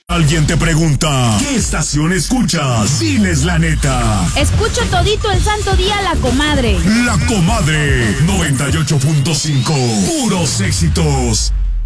Alguien te pregunta, ¿qué estación escuchas? Diles la neta. Escucho todito el santo día La Comadre. La Comadre 98.5. Puros éxitos.